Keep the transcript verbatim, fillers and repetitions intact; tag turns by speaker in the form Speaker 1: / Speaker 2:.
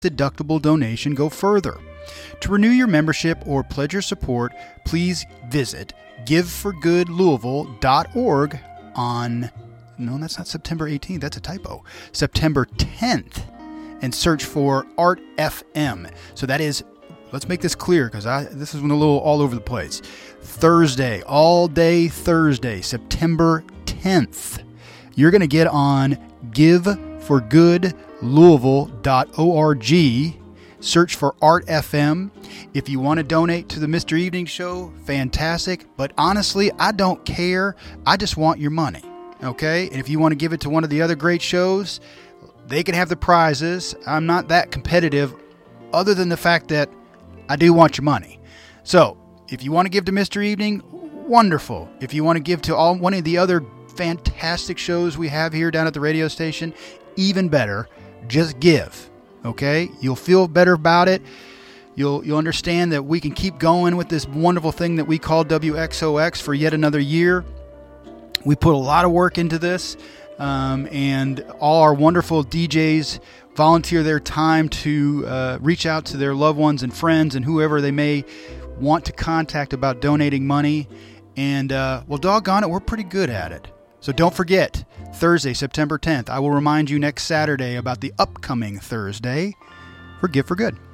Speaker 1: deductible donation go further. To renew your membership or pledge your support, please visit give for good louisville dot org on, no, that's not September eighteenth, that's a typo, September tenth, and search for Art F M. So that is, let's make this clear because I this is a little all over the place. Thursday, all day Thursday, September tenth. You're going to get on give for good louisville dot org. Search for Art F M. If you want to donate to the Mister Evening Show, fantastic. But honestly, I don't care. I just want your money. Okay? And if you want to give it to one of the other great shows, they can have the prizes. I'm not that competitive other than the fact that I do want your money. So, if you want to give to Mister Evening, wonderful. If you want to give to all one of the other fantastic shows we have here down at the radio station, even better. Just give. Okay? You'll feel better about it. You'll you'll understand that we can keep going with this wonderful thing that we call W X O X for yet another year. We put a lot of work into this, um, and all our wonderful D Js volunteer their time to uh, reach out to their loved ones and friends and whoever they may want to contact about donating money. And, uh, well, doggone it, we're pretty good at it. So don't forget, Thursday, September tenth. I will remind you next Saturday about the upcoming Thursday for Give for Good.